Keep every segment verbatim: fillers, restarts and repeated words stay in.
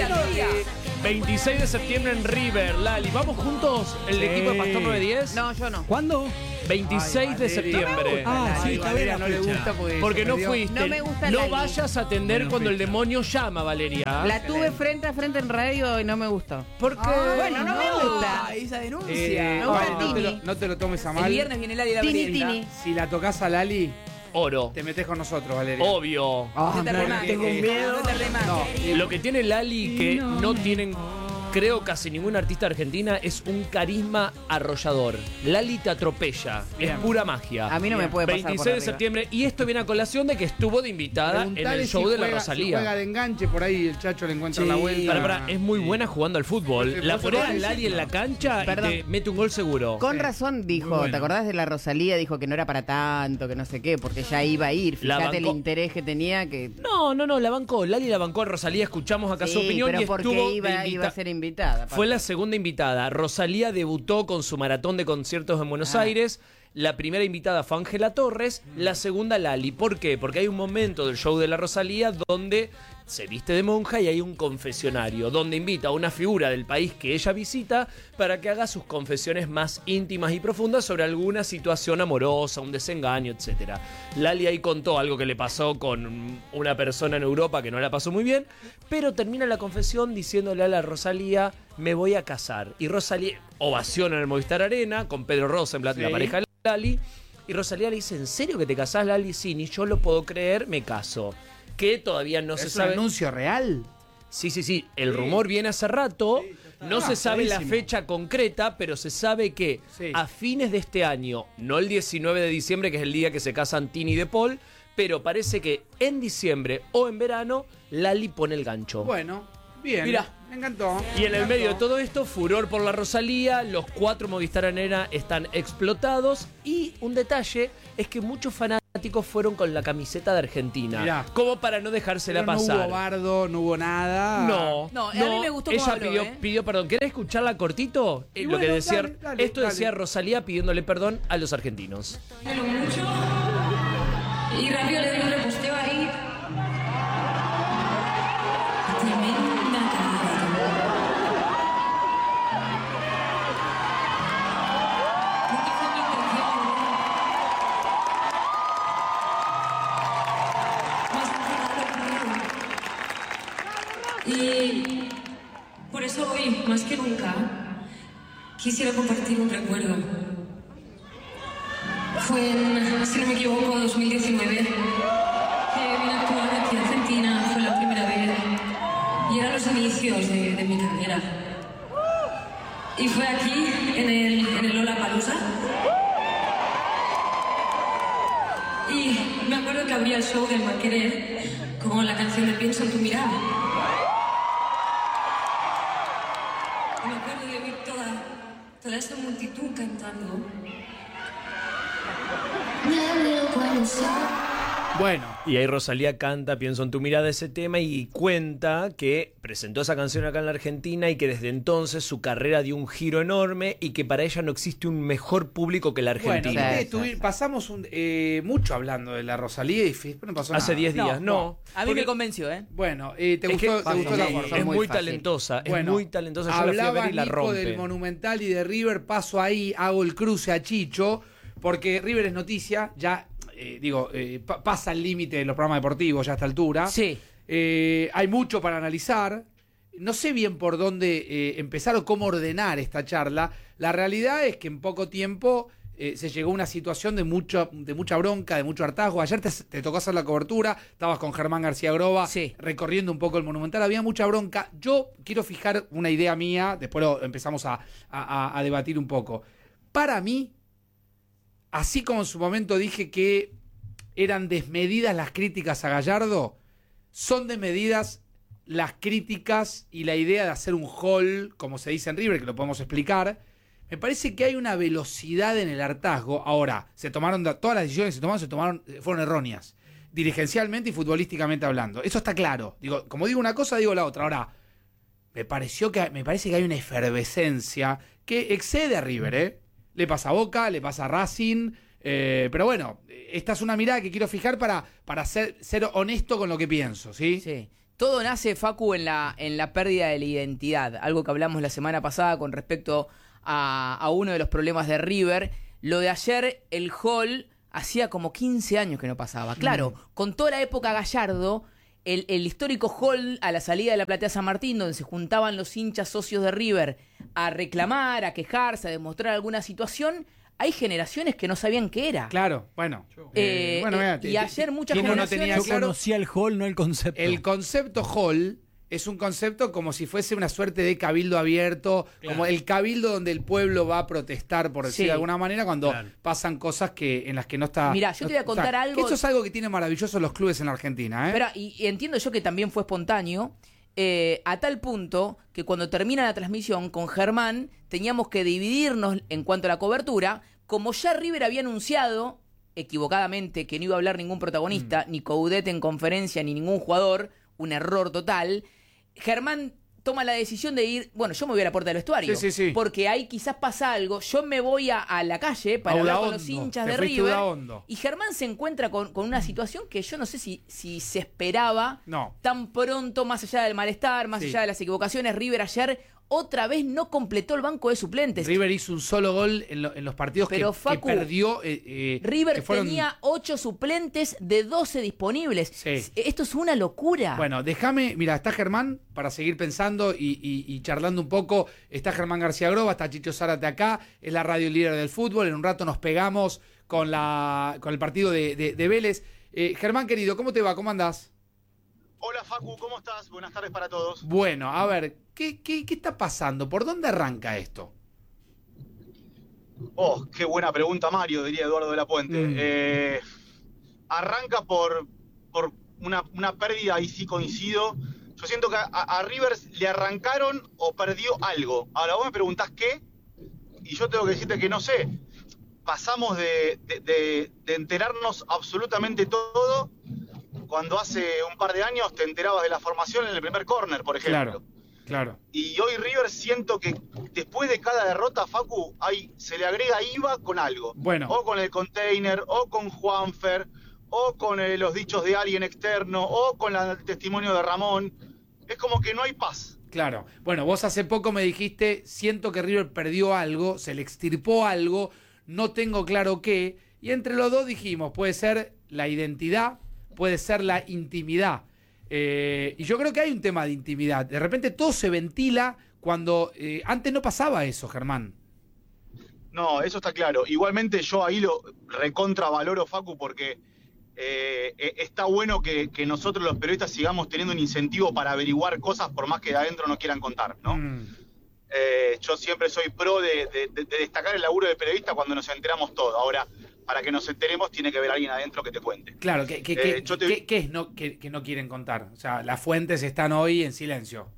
veintiséis de septiembre en River, Lali. ¿Vamos juntos el Sí. equipo de Pastor nueve diez? No, yo no. ¿Cuándo? veintiséis Ay, de Valeria. septiembre. Ah, sí, Ay, está bien Valeria la no le fecha. gusta porque, Porque se no perdió. fuiste. No me gusta No Lali. vayas a atender Bueno, cuando el fecha. demonio llama, Valeria. La tuve frente a frente en radio y no me gustó. ¿Por qué? Ay, Bueno, no me gusta. Ay, esa denuncia. Me Vale, gusta no, te Tini. lo, no te lo tomes a mal. El viernes viene Lali la Tini, merienda. Tini. Si la tocas a Lali, Oro. te metes con nosotros, Valeria. Obvio. Ah, No te porque, remas, eh, No te remas. No, Lo que tiene Lali que no tienen, creo, casi ningún artista argentina es un carisma arrollador. Lali te atropella. Bien. Es pura magia. A mí no me puede pasar por veintiséis de arriba. septiembre. Y esto viene a colación de que estuvo de invitada en preguntale el show si de la juega- Si Rosalía. juega de enganche, por ahí el Chacho le encuentra Sí. la vuelta. Pará, pará, es muy buena jugando al fútbol. Vos- La vos ponés sos a Lali en la cancha Perdón. y te mete un gol seguro. Con Sí. razón dijo, Muy bueno. ¿te acordás de la Rosalía? Dijo que no era para tanto, que no sé qué, porque ya iba a ir. La Fíjate el bancó. interés que tenía que... No, no, no, la bancó. Lali la bancó a Rosalía. Escuchamos acá su Sí, opinión pero y porque estuvo de iba, invita- iba a ser invitada. Fue la segunda invitada. Rosalía debutó con su maratón de conciertos en Buenos Ah. Aires. La primera invitada fue Ángela Torres, la segunda Lali. ¿Por qué? Porque hay un momento del show de la Rosalía donde se viste de monja y hay un confesionario, donde invita a una figura del país que ella visita para que haga sus confesiones más íntimas y profundas sobre alguna situación amorosa, un desengaño, etcétera. Lali ahí contó algo que le pasó con una persona en Europa que no la pasó muy bien, pero termina la confesión diciéndole a la Rosalía: me voy a casar. Y Rosalía ovaciona en el Movistar Arena con Pedro Rosenblatt, Sí. la pareja de Lali. Y Rosalía le dice: ¿en serio que te casás, Lali? Sí, ni yo lo puedo creer, me caso. Que todavía no se ¿Es un sabe. anuncio real? Sí, sí, sí. El rumor viene hace rato. No se sabe la clarísimo. fecha concreta, pero se sabe que Sí. a fines de este año, no el diecinueve de diciembre, que es el día que se casan Tini y De Paul, pero parece que en diciembre o en verano, Lali pone el gancho. Bueno, bien. Mirá. Me encantó. Y en me el medio de encantó. todo esto, furor por la Rosalía, los cuatro Movistar Arena están explotados y un detalle es que muchos fanáticos fueron con la camiseta de Argentina, Mirá. como para no dejársela Pero no pasar. hubo bardo, no hubo nada. No, No, a mí me gustó cómo ella habló, pidió, ¿eh? pidió perdón. ¿Querés escucharla cortito? Y Eh, Lo bueno, que decía, dale, dale, esto dale. decía Rosalía pidiéndole perdón a los argentinos. Pelo mucho y rápido le doy un reposteo ahí. Tremenda cagada. Nunca fue mi intención. Más que nada, y por eso hoy, más que nunca, quisiera compartir un recuerdo. Fue en, si no me equivoco, dos mil diecinueve, que vine a actuar aquí en Argentina, fue la primera vez, y eran los inicios de, de mi carrera. Y fue aquí, en el, en el Lollapalooza. Y me acuerdo que abría el show del Maquerer con la canción de Pienso en tu mirada. Y me acuerdo de oír toda, toda esta multitud cantando. Bueno, Y ahí Rosalía canta Pienso en tu mirada, ese tema, y cuenta que presentó esa canción acá en la Argentina y que desde entonces su carrera dio un giro enorme y que para ella no existe un mejor público que la bueno, Argentina. viste, Sí, tuvi- sí, sí. pasamos un, eh, mucho hablando de la Rosalía y después no pasó Hace nada. diez días, no. A mí Porque- me convenció, ¿eh? Bueno, eh, ¿te Es gustó, que te gustó sí, la sí, fuerza? es muy muy fácil. talentosa, es Bueno, muy talentosa. Yo la fui a hablaba ver y la Nico rompe. del Monumental y de River, paso ahí, hago el cruce a Chicho, porque River es noticia, ya, eh, digo, eh, pa- pasa el límite de los programas deportivos ya a esta altura. Sí. Eh, hay mucho para analizar. No sé bien por dónde eh, empezar o cómo ordenar esta charla. La realidad es que en poco tiempo eh, se llegó a una situación de, mucho, de mucha bronca, de mucho hartazgo. Ayer te, te tocó hacer la cobertura, estabas con Germán García Groba Sí. recorriendo un poco el Monumental, había mucha bronca. Yo quiero fijar una idea mía, después lo empezamos a, a- a- a debatir un poco. Para mí, así como en su momento dije que eran desmedidas las críticas a Gallardo, son desmedidas las críticas y la idea de hacer un hall, como se dice en River, que lo podemos explicar. Me parece que hay una velocidad en el hartazgo. Ahora, se tomaron todas las decisiones que se tomaron, se tomaron, fueron erróneas, dirigencialmente y futbolísticamente hablando. Eso está claro. Digo, como digo una cosa, digo la otra. Ahora, me pareció que me parece que hay una efervescencia que excede a River, ¿eh? Le pasa a Boca, le pasa a Racing, eh, pero bueno, esta es una mirada que quiero fijar para, para ser, ser honesto con lo que pienso, ¿sí? Sí. Todo nace, Facu, en la, en la pérdida de la identidad. Algo que hablamos la semana pasada con respecto a, a uno de los problemas de River. Lo de ayer, el Hall, hacía como quince años que no pasaba. Claro, mm. con toda la época Gallardo, el, el histórico Hall a la salida de la Platea San Martín, donde se juntaban los hinchas socios de River a reclamar, a quejarse, a demostrar alguna situación... Hay generaciones que no sabían qué era. Claro, bueno. Eh, eh, bueno eh, mira, y ayer muchas ¿quién no generaciones... tenía Yo claro? conocía el hall, no el concepto. El concepto hall es un concepto como si fuese una suerte de cabildo abierto, Claro. como el cabildo donde el pueblo va a protestar, por decir Sí. de alguna manera, cuando Claro. pasan cosas que en las que no está... Mirá, yo te voy a no- contar o sea, algo- que esto es algo que tiene maravilloso los clubes en la Argentina, ¿eh? Pero, y, y entiendo yo que también fue espontáneo, eh, a tal punto que cuando termina la transmisión con Germán teníamos que dividirnos en cuanto a la cobertura, como ya River había anunciado, equivocadamente, que no iba a hablar ningún protagonista, Mm. ni Coudet en conferencia, ni ningún jugador, un error total, Germán toma la decisión de ir, bueno, yo me voy a la puerta del vestuario, Sí, sí, sí. porque ahí quizás pasa algo, yo me voy a, a la calle para hablar con los Udaondo, hinchas te de fuiste River, Udaondo. y Germán se encuentra con, con una situación que yo no sé si, si se esperaba No. tan pronto, más allá del malestar, más Sí. allá de las equivocaciones. River ayer otra vez no completó el banco de suplentes. River hizo un solo gol en, lo- en los partidos Pero, que, Facu, que perdió. eh, eh, River que fueron- tenía ocho suplentes de doce disponibles. Sí. Esto es una locura. Bueno, déjame, mira, está Germán para seguir pensando y, y- y charlando un poco. Está Germán García Groba, está Chicho Zárate acá, es la radio líder del fútbol. En un rato nos pegamos con, la, con el partido de, de- de Vélez. Eh, Germán, querido, ¿cómo te va? ¿Cómo andás? Hola Facu, ¿cómo estás? Buenas tardes para todos. Bueno, a ver, ¿qué, qué, qué está pasando? ¿Por dónde arranca esto? Oh, qué buena pregunta, Mario, diría Eduardo de la Puente. Mm. Eh, arranca por, por una, una pérdida, ahí sí coincido. Yo siento que a, a Rivers le arrancaron o perdió algo. Ahora vos me preguntás qué, y yo tengo que decirte que no sé. Pasamos de, de, de, de enterarnos absolutamente todo cuando hace un par de años te enterabas de la formación en el primer córner, por ejemplo. Claro, claro. Y hoy River siento que después de cada derrota, Facu, hay, se le agrega I V A con algo. Bueno. O con el container, o con Juanfer, o con eh, los dichos de alguien externo, o con la- el testimonio de Ramón. Es como que no hay paz. Claro. Bueno, vos hace poco me dijiste, siento que River perdió algo, se le extirpó algo, no tengo claro qué, y entre los dos dijimos, puede ser la identidad, puede ser la intimidad. Eh, y yo creo que hay un tema de intimidad. De repente todo se ventila cuando eh, antes no pasaba eso, Germán. No, eso está claro. Igualmente yo ahí lo recontravaloro, Facu, porque eh, eh, está bueno que, que nosotros los periodistas sigamos teniendo un incentivo para averiguar cosas por más que de adentro no quieran contar, ¿no? Mm. Eh, yo siempre soy pro de, de- de- de destacar el laburo de periodista cuando nos enteramos todo. Ahora, para que nos enteremos tiene que haber alguien adentro que te cuente. Claro, ¿qué, qué, Eh, qué- yo te- qué- qué es no, que, que no quieren contar? O sea, las fuentes están hoy en silencio.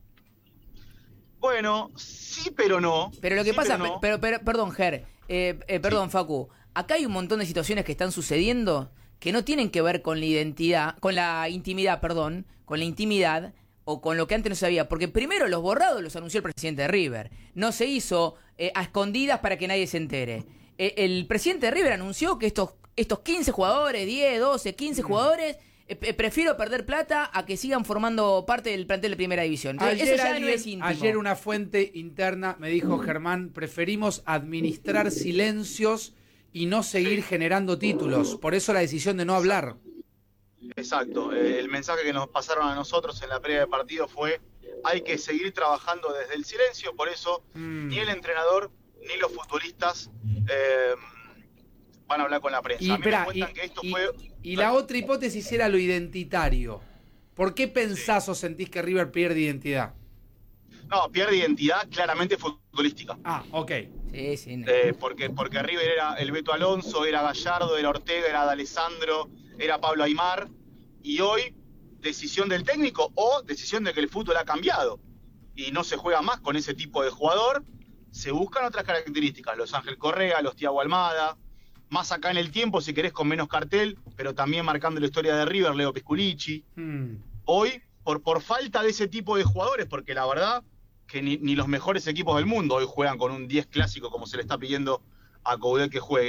Bueno, sí, pero no. Pero lo que Sí, pasa, pero no. pero, pero- perdón, Ger, eh, eh, perdón, Facu, acá hay un montón de situaciones que están sucediendo que no tienen que ver con la identidad, con la intimidad, perdón, con la intimidad o con lo que antes no se sabía. Porque primero los borrados los anunció el presidente de River. No se hizo eh, a escondidas para que nadie se entere. Eh, el presidente de River anunció que estos, estos quince jugadores, diez, doce, quince jugadores, eh, eh, prefiero perder plata a que sigan formando parte del plantel de primera división. Entonces, Ayer, eso ya no alguien- es íntimo. ayer una fuente interna me dijo, Germán, preferimos administrar silencios y no seguir generando títulos. Por eso la decisión de no hablar. Exacto. Eh, el mensaje que nos pasaron a nosotros en la previa de partido fue: hay que seguir trabajando desde el silencio. Por eso Mm. ni el entrenador ni los futbolistas eh, van a hablar con la prensa. Y, a mí esperá, me cuentan y- que esto y- fue... y la otra hipótesis era lo identitario. ¿Por qué pensás o sentís que River pierde identidad? No, pierde identidad claramente futbolística. Ah, ok. Sí, sí. no. Eh, porque, porque River era el Beto Alonso, era Gallardo, era Ortega, era D'Alessandro, era Pablo Aimar, y hoy decisión del técnico o decisión de que el fútbol ha cambiado y no se juega más con ese tipo de jugador, se buscan otras características, los Ángel Correa, los Thiago Almada, más acá en el tiempo si querés con menos cartel, pero también marcando la historia de River, Leo Pisculici. Mm. Hoy, por, por falta de ese tipo de jugadores, porque la verdad que ni, ni los mejores equipos del mundo hoy juegan con un diez clásico como se le está pidiendo a Coudet que juegue,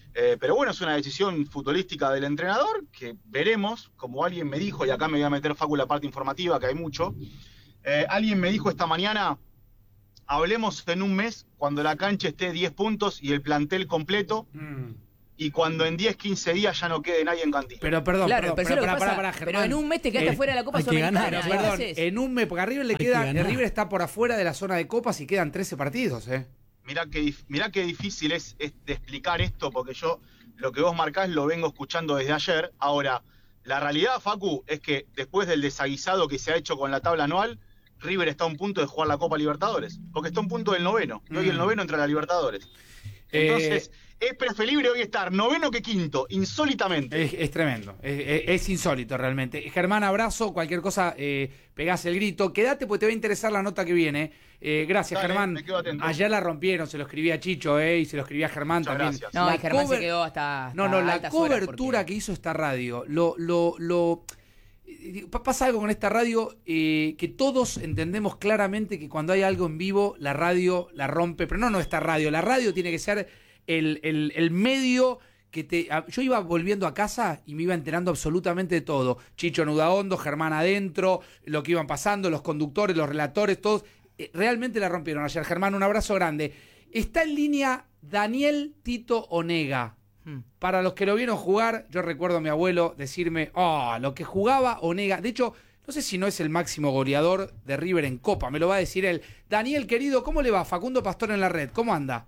Eh, pero bueno, es una decisión futbolística del entrenador que veremos, como alguien me dijo, y acá me voy a meter, Facu, la parte informativa, que hay mucho. Eh, alguien me dijo esta mañana, hablemos en un mes cuando la cancha esté diez puntos y el plantel completo, mm. y cuando en diez, quince días ya no quede nadie en Cantillo. Pero perdón, claro, perdón, pero, pero, pero, para, para, para, para, pero en un mes te quedaste eh, fuera de la Copa hay que Sudamericana. ganar, pero, perdón, en un mes, porque a River le Hay queda, que River está por afuera de la zona de copas y quedan trece partidos, ¿eh? Mirá qué, mirá qué difícil es, es de explicar esto, porque yo lo que vos marcás lo vengo escuchando desde ayer. Ahora, la realidad, Facu, es que después del desaguisado que se ha hecho con la tabla anual, River está a un punto de jugar la Copa Libertadores, porque está a un punto del noveno, y hoy el noveno entra a la Libertadores. Entonces, eh, es preferible hoy estar noveno que quinto, insólitamente. Es, es tremendo, es, es, es insólito realmente. Germán, abrazo, cualquier cosa, eh, pegás el grito. Quédate porque te va a interesar la nota que viene. Eh, gracias, Dale, Germán. me quedo atento. Ayer la rompieron, se lo escribí a Chicho, eh, y se lo escribí a Germán Muchas también. gracias. No, La y Germán cover- se quedó hasta, No, hasta no, la altas horas cobertura porque- que hizo esta radio, lo, lo, lo pasa algo con esta radio, eh, que todos entendemos claramente que cuando hay algo en vivo, la radio la rompe, pero no nuestra radio, la radio tiene que ser el, el, el medio que te... Yo iba volviendo a casa y me iba enterando absolutamente de todo. Chicho Nudahondo, Germán adentro, lo que iban pasando, los conductores, los relatores, todos. Eh, realmente la rompieron ayer. Germán, un abrazo grande. Está en línea Daniel Tito Onega. Para los que lo vieron jugar, yo recuerdo a mi abuelo decirme, oh, lo que jugaba Onega. De hecho, no sé si no es el máximo goleador de River en Copa, me lo va a decir él. Daniel, querido, ¿cómo le va? Facundo Pastor en la red, ¿cómo anda?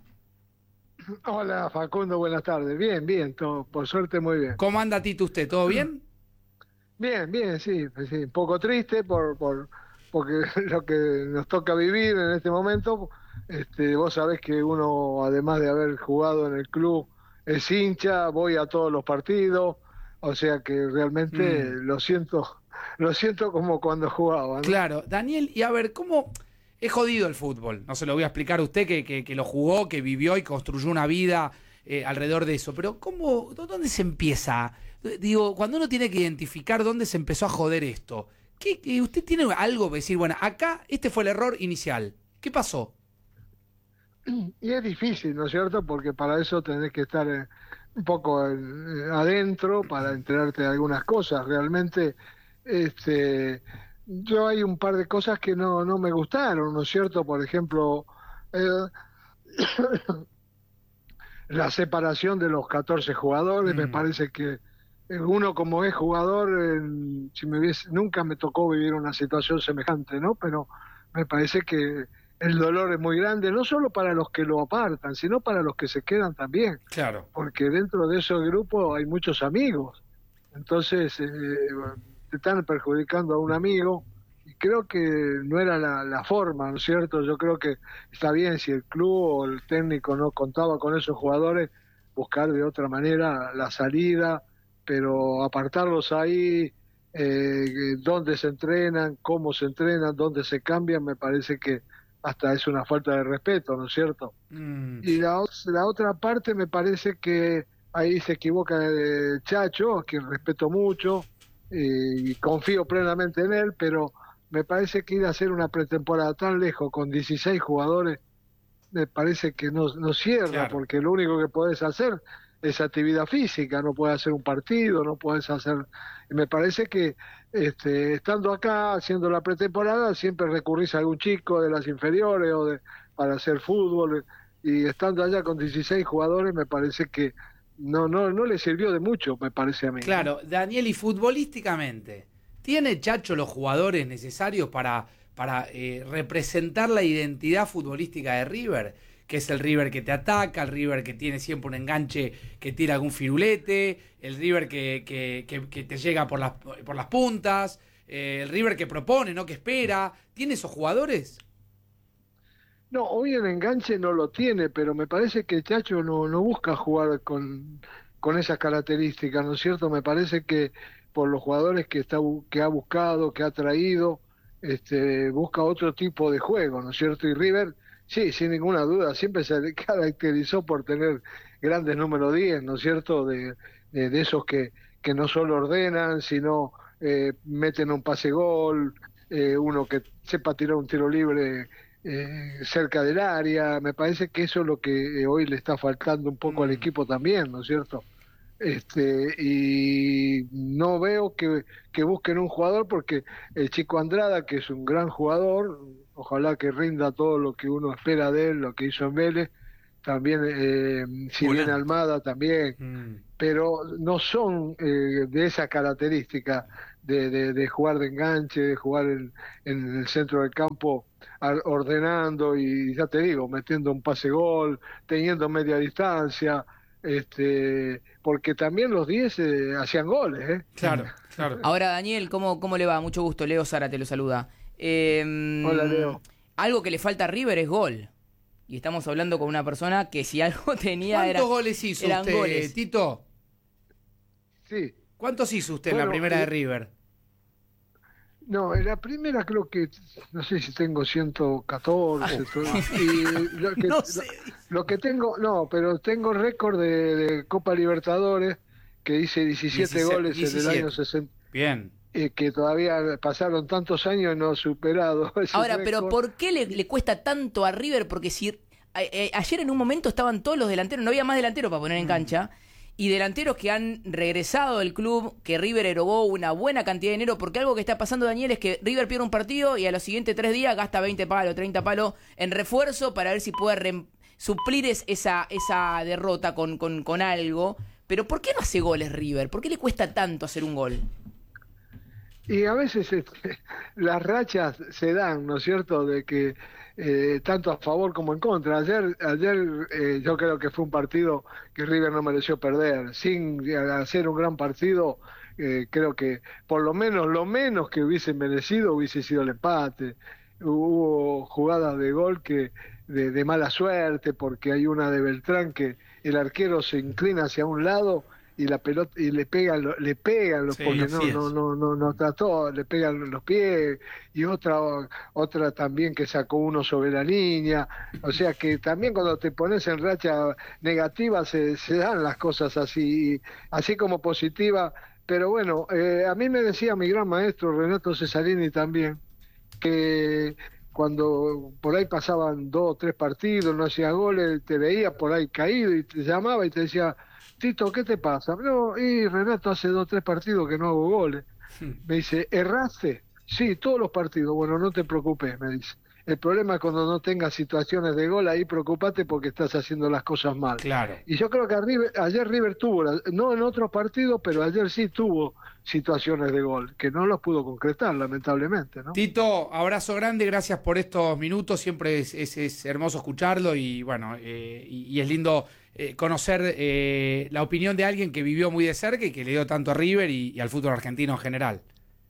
Hola Facundo, buenas tardes. Bien, bien, todo, por suerte muy bien. ¿Cómo anda Tito usted? ¿Todo bien? Bien, bien, sí, sí, un poco triste por, por porque lo que nos toca vivir en este momento. Este, vos sabés que uno, además de haber jugado en el club, es hincha, voy a todos los partidos, o sea que realmente mm. lo siento, lo siento como cuando jugaba, ¿no? Claro, Daniel, y a ver, ¿cómo es jodido el fútbol? No se lo voy a explicar a usted que, que, que lo jugó, que vivió y construyó una vida eh, alrededor de eso, pero ¿cómo, dónde se empieza? Digo, cuando uno tiene que identificar dónde se empezó a joder esto, ¿qué, qué, ¿usted tiene algo que decir? Bueno, acá este fue el error inicial. ¿Qué pasó? Y es difícil, ¿no es cierto? Porque para eso tenés que estar eh, un poco eh, adentro para enterarte de algunas cosas. Realmente, este, yo hay un par de cosas que no, no me gustaron, ¿no es cierto? Por ejemplo, eh, la separación de los catorce jugadores, mm. me parece que uno como es jugador, eh, si me hubiese, nunca me tocó vivir una situación semejante, ¿no? Pero me parece que el dolor es muy grande, no solo para los que lo apartan, sino para los que se quedan también. Claro. Porque dentro de esos grupos hay muchos amigos. Entonces, eh, te están perjudicando a un amigo. Y creo que no era la, la forma, ¿no es cierto? Yo creo que está bien si el club o el técnico no contaba con esos jugadores, buscar de otra manera la salida, pero apartarlos ahí, eh, dónde se entrenan, cómo se entrenan, dónde se cambian, me parece que hasta es una falta de respeto, ¿no es cierto? Mm. Y la, la otra parte me parece que ahí se equivoca el Chacho, a quien respeto mucho eh, y confío plenamente en él, pero me parece que ir a hacer una pretemporada tan lejos con dieciséis jugadores, me parece que no, no cierra, claro. Porque lo único que podés hacer es actividad física, no puedes hacer un partido, no puedes hacer... Y me parece que este, estando acá, haciendo la pretemporada, siempre recurrís a algún chico de las inferiores o de, para hacer fútbol, y estando allá con dieciséis jugadores, me parece que no, no, no le sirvió de mucho, me parece a mí. Claro, Daniel, y futbolísticamente, ¿tiene Chacho los jugadores necesarios para, para eh, representar la identidad futbolística de River? Que es el River que te ataca, el River que tiene siempre un enganche que tira algún firulete, el River que, que, que, que te llega por las, por las puntas, eh, el River que propone, no que espera. ¿Tiene esos jugadores? No, hoy el enganche no lo tiene, pero me parece que Chacho no, no busca jugar con, con esas características, ¿no es cierto? Me parece que por los jugadores que, está, que ha buscado, que ha traído, este, busca otro tipo de juego, ¿no es cierto? Y River... Sí, sin ninguna duda, siempre se caracterizó por tener grandes números diez, ¿no es cierto? De, de, de esos que, que no solo ordenan, sino eh, meten un pase gol, eh, uno que sepa tirar un tiro libre eh, cerca del área. Me parece que eso es lo que eh, hoy le está faltando un poco mm. al equipo también, ¿no es cierto? Este, y no veo que, que busquen un jugador, porque el Chico Andrada, que es un gran jugador, ojalá que rinda todo lo que uno espera de él, lo que hizo en Vélez, también eh, si bien Almada también, mm. pero no son eh, de esa característica de, de, de jugar de enganche, de jugar en, en el centro del campo ordenando y, ya te digo, metiendo un pase gol, teniendo media distancia, este porque también los diez eh, hacían goles, ¿eh? Claro, claro. Ahora, Daniel, ¿cómo, cómo le va? Mucho gusto. Leo Sara te lo saluda. Eh, Hola, Leo. Algo que le falta a River es gol. Y estamos hablando con una persona que si algo tenía ¿Cuántos era... ¿Cuántos goles hizo eran usted, goles. Tito? Sí. ¿Cuántos hizo usted bueno, en la primera eh, de River? No, en la primera creo que, no sé si tengo ciento catorce. y lo, que, no sé. Lo, lo que tengo, no, pero tengo récord de, de Copa Libertadores, que hice diecisiete, diecisiete goles diecisiete. En el año sesenta. Bien. Eh, que todavía pasaron tantos años y no he superado ese Ahora, récord. pero ¿por qué le, le cuesta tanto a River? Porque si a, eh, ayer en un momento estaban todos los delanteros, no había más delanteros para poner en cancha, y delanteros que han regresado del club, que River erogó una buena cantidad de dinero, porque algo que está pasando, Daniel, es que River pierde un partido y a los siguientes tres días gasta veinte palos, treinta palos en refuerzo para ver si puede re- suplir es, esa, esa derrota con, con, con algo. Pero ¿por qué no hace goles River? ¿Por qué le cuesta tanto hacer un gol? Y a veces este, las rachas se dan, ¿no es cierto?, de que eh, tanto a favor como en contra. Ayer ayer eh, yo creo que fue un partido que River no mereció perder. Sin hacer un gran partido, eh, creo que por lo menos, lo menos que hubiese merecido hubiese sido el empate. Hubo jugadas de gol que de, de mala suerte, porque hay una de Beltrán que el arquero se inclina hacia un lado y la pelota y le pegan le pegan los sí, porque no, no no no no trató, le pegan los pies, y otra otra también que sacó uno sobre la línea. O sea que también cuando te pones en racha negativa se, se dan las cosas así así como positiva. Pero bueno, eh, a mí me decía mi gran maestro Renato Cesarini también que cuando por ahí pasaban dos o tres partidos, no hacía goles, te veía por ahí caído y te llamaba y te decía: Tito, ¿qué te pasa? No, y Renato, hace dos o tres partidos que no hago goles. Me dice: ¿erraste? Sí, todos los partidos. Bueno, no te preocupes, me dice. El problema es cuando no tengas situaciones de gol, ahí preocupate porque estás haciendo las cosas mal. Claro. Y yo creo que River, ayer River tuvo, no en otros partidos, pero ayer sí tuvo situaciones de gol, que no los pudo concretar, lamentablemente, ¿no? Tito, abrazo grande, gracias por estos minutos, siempre es, es, es hermoso escucharlo y bueno, eh, y, y es lindo eh, conocer eh, la opinión de alguien que vivió muy de cerca y que le dio tanto a River y, y al fútbol argentino en general.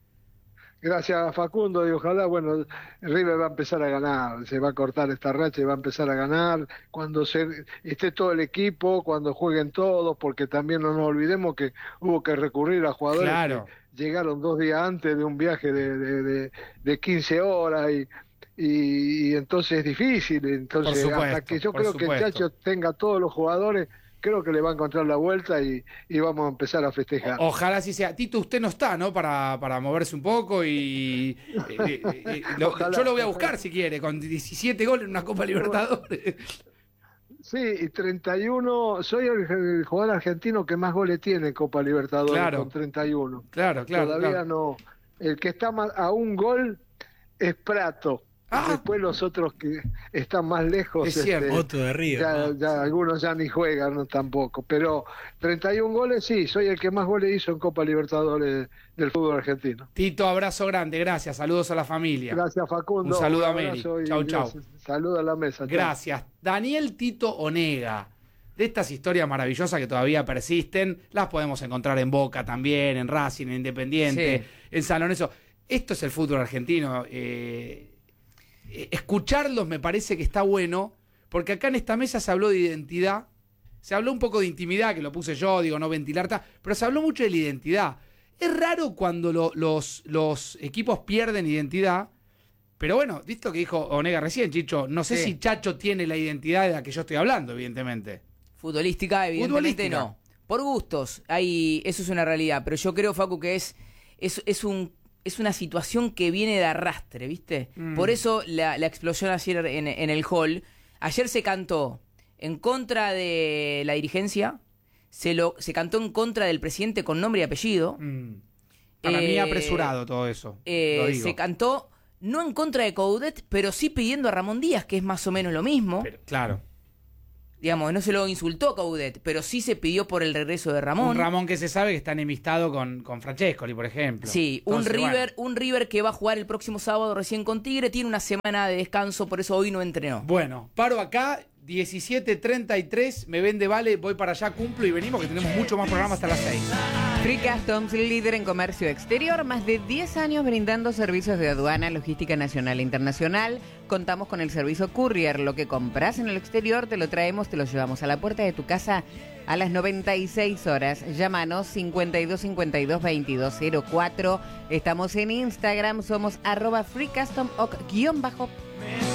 Gracias, Facundo, y ojalá, bueno, River va a empezar a ganar, se va a cortar esta racha y va a empezar a ganar cuando se, esté todo el equipo, cuando jueguen todos, porque también no nos olvidemos que hubo que recurrir a jugadores claro. que llegaron dos días antes de un viaje de, de, de, de quince horas y, y, y entonces es difícil, entonces supuesto, hasta que yo creo supuesto. que el Chacho tenga todos los jugadores, creo que le va a encontrar la vuelta y, y vamos a empezar a festejar. O, ojalá así sea. Tito, usted no está, ¿no? Para, para moverse un poco y... Eh, eh, eh, lo, ojalá, yo lo voy a buscar, ojalá. Si quiere, con diecisiete goles en una Copa Libertadores. Sí, y treinta y uno, soy el, el jugador argentino que más goles tiene en Copa Libertadores, claro. Con treinta y uno. Claro, claro. Todavía claro. no. El que está más, a un gol es Prato. Ah. Después los otros que están más lejos, es cierto. Este, Otro de Río, ya, ¿no? ya algunos ya ni juegan, no, tampoco, pero treinta y uno goles sí, soy el que más goles hizo en Copa Libertadores del fútbol argentino. Tito, abrazo grande, gracias, saludos a la familia. Gracias, Facundo. Un saludo a Mary, chau, chau. Saludo a la mesa. Gracias. Chau. Daniel Tito Onega. De estas historias maravillosas que todavía persisten, las podemos encontrar en Boca también, en Racing, en Independiente, sí. En San Lorenzo. Esto es el fútbol argentino. Eh, escucharlos me parece que está bueno, porque acá en esta mesa se habló de identidad, se habló un poco de intimidad, que lo puse yo, digo, no ventilar, pero se habló mucho de la identidad. Es raro cuando lo, los, los equipos pierden identidad, pero bueno, visto lo que dijo Onega recién, Chicho, no sé sí. si Chacho tiene la identidad de la que yo estoy hablando, evidentemente. Futbolística, evidentemente Futbolística. No. Por gustos, hay, eso es una realidad, pero yo creo, Facu, que es, es, es un es una situación que viene de arrastre, ¿viste? Mm. Por eso la, la explosión ayer en, en el hall. Ayer se cantó en contra de la dirigencia, se, lo, se cantó en contra del presidente con nombre y apellido. Mm. Para eh, mí apresurado todo eso. Eh, lo digo. Se cantó no en contra de Coudet, pero sí pidiendo a Ramón Díaz, que es más o menos lo mismo. Pero, claro. Digamos, no se lo insultó a Coudet, pero sí se pidió por el regreso de Ramón. Un Ramón que se sabe que está enemistado con, con Francescoli, por ejemplo. Sí, Entonces, un River, bueno. un River que va a jugar el próximo sábado recién con Tigre, tiene una semana de descanso, por eso hoy no entrenó. Bueno, paro acá, diecisiete treinta y tres, me vende vale, voy para allá, cumplo y venimos que tenemos mucho más programa hasta las seis. Free Customs, líder en comercio exterior, más de diez años brindando servicios de aduana, logística nacional e internacional. Contamos con el servicio Courier, lo que compras en el exterior te lo traemos, te lo llevamos a la puerta de tu casa a las noventa y seis horas. Llámanos cincuenta y dos cincuenta y dos veintidós cero cuatro. Estamos en Instagram, somos arroba Free Custom guión bajo.